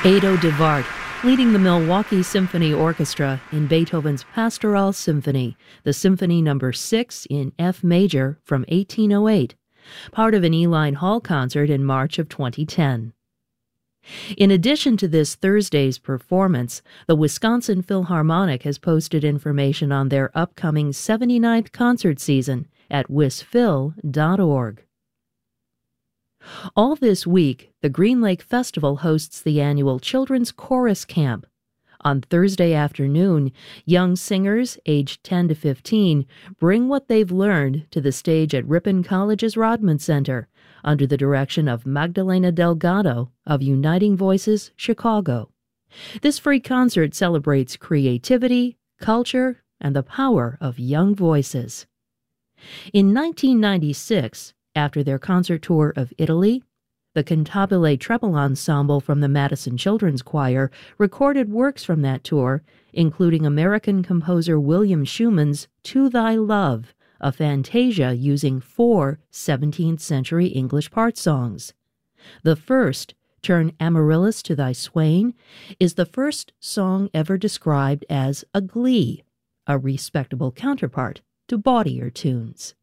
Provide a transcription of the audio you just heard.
Ado Devart, leading the Milwaukee Symphony Orchestra in Beethoven's Pastoral Symphony, the Symphony No. 6 in F major from 1808, part of an Uihlein Hall concert in March of 2010. In addition to this Thursday's performance, the Wisconsin Philharmonic has posted information on their upcoming 79th concert season at wisphil.org. All this week, the Green Lake Festival hosts the annual Children's Chorus Camp. On Thursday afternoon, young singers aged 10 to 15 bring what they've learned to the stage at Ripon College's Rodman Center under the direction of Magdalena Delgado of Uniting Voices Chicago. This free concert celebrates creativity, culture, and the power of young voices. In 1996, after their concert tour of Italy, the Cantabile Treble Ensemble from the Madison Children's Choir recorded works from that tour, including American composer William Schumann's To Thy Love, a fantasia using 4 17th-century English part songs. The first, Turn Amaryllis to Thy Swain, is the first song ever described as a glee, a respectable counterpart to bawdier tunes.